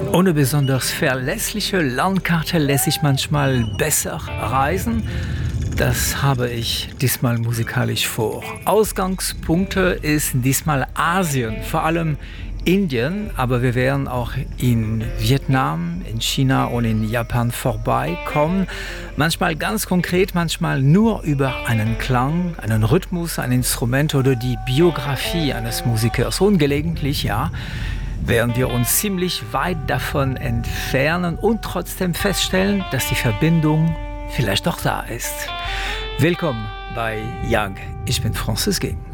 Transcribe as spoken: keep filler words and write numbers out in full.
Ohne besonders verlässliche Landkarte lässt sich manchmal besser reisen. Das habe ich diesmal musikalisch vor. Ausgangspunkte ist diesmal Asien, vor allem Indien, aber wir werden auch in Vietnam, in China und in Japan vorbeikommen. Manchmal ganz konkret, manchmal nur über einen Klang, einen Rhythmus, ein Instrument oder die Biografie eines Musikers. Und gelegentlich, ja, werden wir uns ziemlich weit davon entfernen und trotzdem feststellen, dass die Verbindung vielleicht doch da ist. Willkommen bei Young. Ich bin Francis Ging.